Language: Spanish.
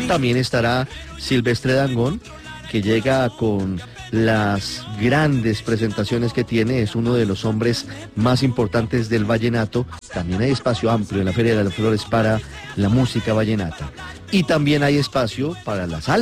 También estará Silvestre Dangond, que llega con las grandes presentaciones que tiene, es uno de los hombres más importantes del vallenato. También hay espacio amplio en la Feria de las Flores para la música vallenata. Y también hay espacio para la salsa.